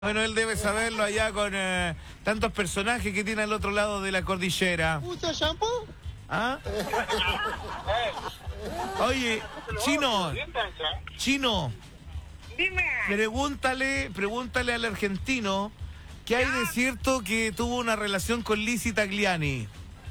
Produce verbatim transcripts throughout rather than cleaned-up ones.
Bueno, él debe saberlo allá con eh, tantos personajes que tiene al otro lado de la cordillera. ¿Usa shampoo? ¿Ah? Oye, Chino, Chino, Dime. pregúntale, pregúntale al argentino qué hay de cierto que tuvo una relación con Lizzy Tagliani.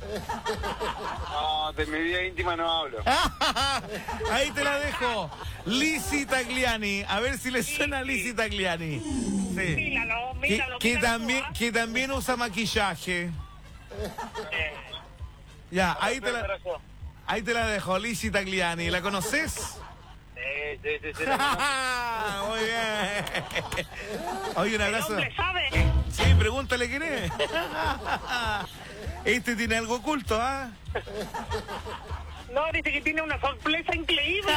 No, de mi vida íntima no hablo. Ahí te la dejo. Lizzy Tagliani. A ver si le suena a Lizzy Tagliani. Sí. Míralo, míralo, Que, que míralo, también, ¿ah? que también usa maquillaje. Eh, Ya, ahí te la, Corazón. ahí te la dejo, Lizzy Tagliani. ¿La conoces? Sí, sí, sí, sí. Muy bien. Oye, un el abrazo. hombre sabe. Sí, pregúntale quién es. Este tiene algo oculto, ¿ah? No, dice que tiene una sorpresa increíble.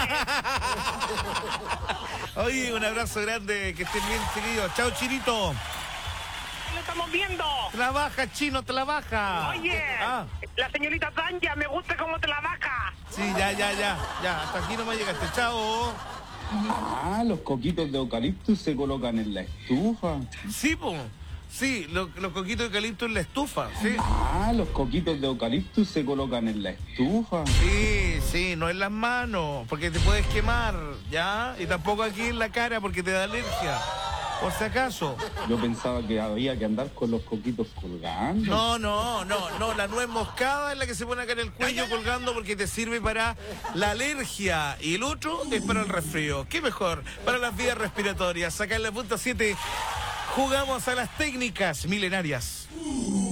Oye, un abrazo grande, que estén bien, chiquillos. Chao, Chinito. Lo estamos viendo. Trabaja, Chino, trabaja. Oye, Ah, la señorita Tanya, me gusta cómo te la baja. sí, ya, ya, ya. Ya, hasta aquí nomás llegaste. Chao. Ah, los coquitos de eucaliptus se colocan en la estufa. Sí, po. Sí, lo- los coquitos de eucalipto en la estufa, sí. Ah, los coquitos de eucaliptus se colocan en la estufa. Sí, sí, no en las manos, porque te puedes quemar, ¿ya? Y tampoco aquí en la cara porque te da alergia, por si acaso. Yo pensaba que había que andar con los coquitos colgando. No, no, no, no, la nuez moscada es la que se pone acá en el cuello colgando porque te sirve para la alergia y el otro es para el resfrío. ¿Qué mejor? Para las vías respiratorias. Acá en la punta siete jugamos a las técnicas milenarias.